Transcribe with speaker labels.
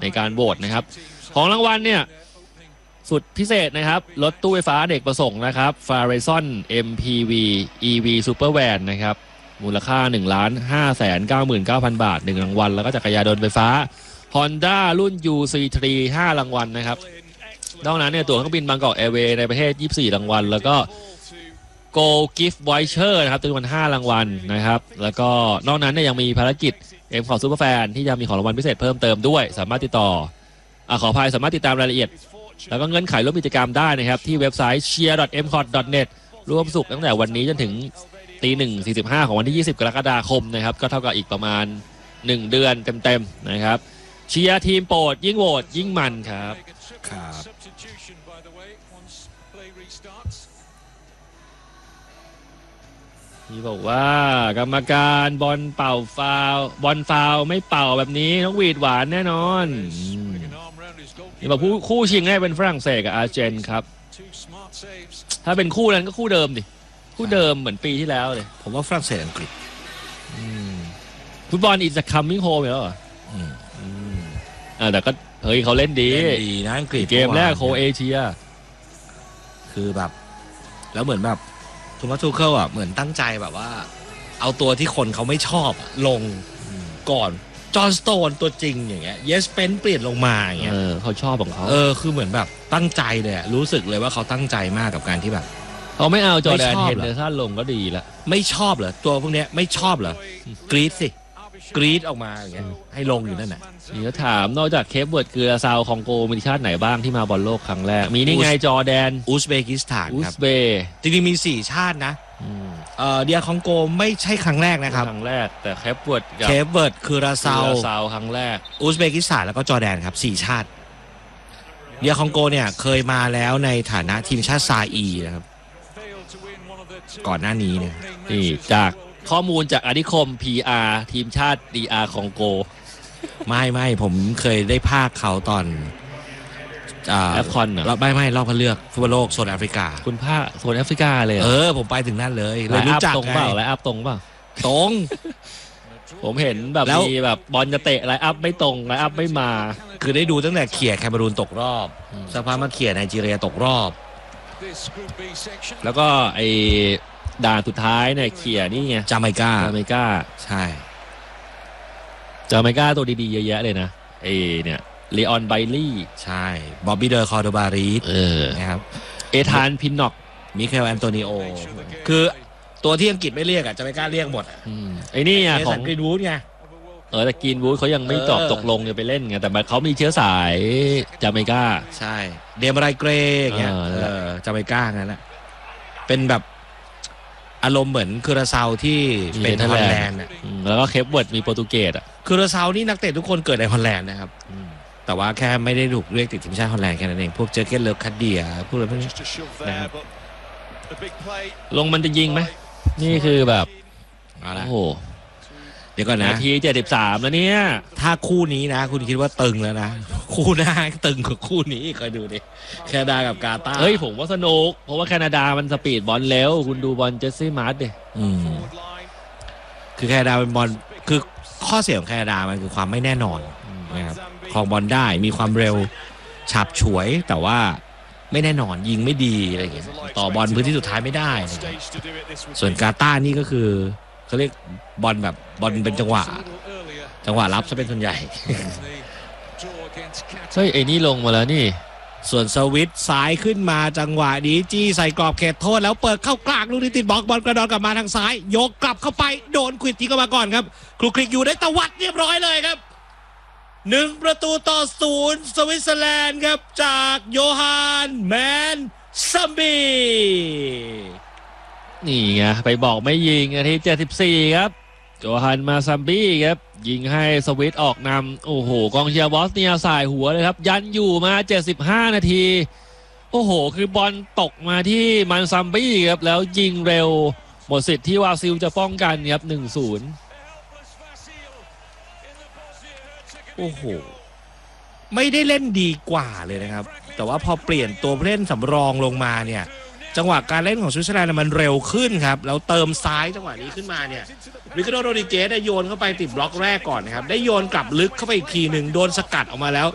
Speaker 1: การโหวตนะครับของรางวัลเนี่ยสุดพิเศษนะครับรถตู้ไฟฟ้าเด็กประสงค์นะครับ Farizon MPV EV Super Van นะครับมูลค่า 1,599,000 บาท1รางวัลแล้วก็จักรยานยนต์ไฟฟ้า Honda รุ่น UC3 5รางวัลนะครับนอกนั้นเนี่ยตั๋วเครื่องบินบางกอกแอร์เวย์ในประเทศ24รางวัลแล้วก็ Go Gift Voucher นะครับจำนวน5รางวัลนะครับแล้วก็นอกนั้นเนี่ยยังมีภารกิจM Corp Super Fan ที่จะมีของรางวัลพิเศษเพิ่มเติมด้วยสามารถติดต่อขออภัยสามารถติดตามรายละเอียดแล้วก็เงื่อนไขร่วมกิจกรรมได้นะครับที่เว็บไซต์ cheer.mcorp.net ร่วมสุขตั้งแต่วันนี้จนถึง 1:45 ของวันที่20กรกฎาคมนะครับก็เท่ากับอีกประมาณ1เดือนเต็มๆนะครับเชียร์ทีมโปรดยิ่งโหวตยิ่งมันครับนี่บอกว่ากรรมการบอลเป่าฟาวบอลฟาวไม่เป่าแบบนี้ต้องหวีดหวานแน่นอนนี่บอกคู่ชิงให้เป็นฝรั่งเศสกับอาร์เจนครับถ้าเป็นคู่นั้นก็คู่เดิมดิคู่เดิมเหมือนปีที่แล้วเลย
Speaker 2: ผมว่าฝรั่งเศสอังกฤษ
Speaker 1: ฟุตบอลอีกจะคัมมิ่งโฮมแล้วเหรอแต่ก็เฮ้ยเขาเล่นดี
Speaker 2: นะอังกฤษ
Speaker 1: เกมแรกโคเอเชีย
Speaker 2: คือแบบแล้วเหมือนแบบทูมัสทูเคิลเหมือนตั้งใจแบบว่าเอาตัวที่คนเขาไม่ชอบลงก่อนจอห์นสโตนตัวจริงอย่างเงี้ยเยสเปนเปลี่ยนลงมาอย่างเงี้ย
Speaker 1: เขาชอบของเขา
Speaker 2: คือเหมือนแบบตั้งใจเลยรู้สึกเลยว่าเขาตั้งใจมากกับการที่แบบ
Speaker 1: เขาไม่เอาจอร์แดนเฮนเดอร์สันลงก็ดีละ
Speaker 2: ไม่ชอบเหรอตัวพวกเนี้ยไม่ชอบเหรอกรี๊ดสิกรี๊ดออกมาอย่างเงี้ยให้ลงอยู่นั่นแหละ
Speaker 1: นี่ก็ถามนอกจากเคปเวิร์ดคือซาวคองโกมีชาติไหนบ้างที่มาบอลโลกครั้งแรกมีนี่ไงจอร์แดน
Speaker 2: อุซเบกิสถานครับจริงๆมี4ชาตินะเดียคองโกไม่ใช่ครั้งแรกนะครับ
Speaker 1: ครั้งแรกแต่เคปเวิร์
Speaker 2: ดคือราซาว
Speaker 1: ครั้งแรก
Speaker 2: อุซเบกิสถานแล้วก็จอร์แดนครับ4ชาติเดียคองโกเนี่ยเคยมาแล้วในฐานะทีมชาติซาอีนะครับก่อนหน้านี้เนี่ย
Speaker 1: นี่จากข้อมูลจากอาธิคม PR ทีมชาติ DR คองโก
Speaker 2: ไม่ผมเคยได้ภาคเขาตอน
Speaker 1: แอฟคอนเหรอ
Speaker 2: ไม่รอบคัดเลือกฟุตบอลโลกโซนแอฟริกา
Speaker 1: คุณภาคโซนแอฟริกาเลย
Speaker 2: ผมไปถึงนั่นเลย
Speaker 1: รู้จักตรงเปล่าไลน์อัพตรงเปล่า
Speaker 2: ตรง
Speaker 1: ผมเห็นแบบมีแบบบอลจะเตะไลน์อัพไม่ตรงไลน์อัพไม่มา
Speaker 2: คือได้ดูตั้งแต่เขี่ยแคเมรูนตกรอบสักพักมาเขี่ยไนจีเรียตกรอบ
Speaker 1: แล้วก็ไอ้ด่านสุดท้ายเนี่ยเขี่ยนี่ไง
Speaker 2: จาเมกาใช่
Speaker 1: จาเมกาตัวดีๆเยอะแยะเลยนะเนี่ยเลออนไบลี่
Speaker 2: ใช่บ๊อบบี้เดอร์คอร์โดบารีสนะครับ
Speaker 1: เอธานพินน็อก
Speaker 2: มิเคลแอนโตนิโอคือตัวที่อังกฤษไม่เรียกจาเมกาเรียกหมด
Speaker 1: ไอ้นี่ของ
Speaker 2: กรีนวูดไง
Speaker 1: แต่กรีนวูดเขายังไม่ตกลงจะไปเล่นไงแต่เขามีเชื้อสายจาเมกา
Speaker 2: ใช่เดมไรเกรเงี้ยจาเมกางั้นแหละเป็นแบบอารมณ์เหมือนคูราซาวที่เป็นฮอลแลนด์
Speaker 1: แล้วก็เคปเวิร์ดมีโปรตุเกส
Speaker 2: คูราซาวนี่นักเตะทุกคนเกิดในฮอลแลนด์นะครับแต่ว่าแค่ไม่ได้ถูกเรียกติดทีมชาติฮอลแลนด์แค่นั้นเองพวกเจอเกตเลิฟคัดเดียพวกอะไรพวกนี้นะครับ
Speaker 1: ลงมันจะยิงไหมนี่คือแบบโอ้โห
Speaker 2: เดี๋ยวก่อนนะ
Speaker 1: นาที73แล้วเนี่ย
Speaker 2: ถ้าคู่นี้นะคุณคิดว่าตึงแล้วนะคู่หน้าตึงกว่าคู่นี้คอยดูดิแคนาดากับกาตาร์
Speaker 1: ผมว่าสนุกเพราะว่าแคนาดามันสปีดบอลเร็วคุณดูบอลเจสซี่มาร์ตดิ
Speaker 2: คือแคนาดาเป็นบอลคือข้อเสียของแคนาดามันคือความไม่แน่นอนนะครับครองบอลได้มีความเร็วฉับฉวยแต่ว่าไม่แน่นอนยิงไม่ดีอะไรอย่างเงี้ยต่อบอลพื้นที่สุดท้ายไม่ได้ส่วนกาตาร์นี่ก็คือเขาเรียกบอลแบบบอลเป็นจังหวะรับซะเป็นส่วนใหญ่
Speaker 1: ไอ้นี่ลงมาแล้วนี่
Speaker 2: ส่วนสวิตซ้ายขึ้นมาจังหวะนี้จี้ใส่กรอบเขตโทษแล้วเปิดเข้ากลางลูกนี้ติดบล็อกบอลกระดอนกลับมาทางซ้ายยกกลับเข้าไปโดนควิดที่เข้ามาก่อนครับคลุกคลิกอยู่ได้ตวัดเรียบร้อยเลยครับ1-0สวิตเซอร์แลนด์ครับจากโยฮานแมนซัมบี
Speaker 1: นี่ไงไปบอกไม่ยิงนาที74ครับโจฮันมาซัมบี้ครับยิงให้สวิตออกนำโอ้โหกองเชียร์บอสเนียสายหัวเลยครับยันอยู่มา75นาทีโอ้โหคือบอลตกมาที่มันซัมบี้ครับแล้วยิงเร็วหมดสิทธิ์ที่วาซิลจะป้องกันครับ 1-0
Speaker 2: โอ้โหไม่ได้เล่นดีกว่าเลยนะครับแต่ว่าพอเปลี่ยนตัวผู้เล่นสำรองลงมาเนี่ยจังหวะการเล่นของสวิตเซอร์แลนด์มันเร็วขึ้นครับแล้วเติมซ้ายจังหวะนี้ขึ้นมาเนี่ยริคาร์โด โรดริเกสได้โยนเข้าไปติดบล็อกแรกก่อนนะครับได้โยนกลับลึกเข้าไปอีกทีหนึ่งโดนสกัดออกมาแล้ว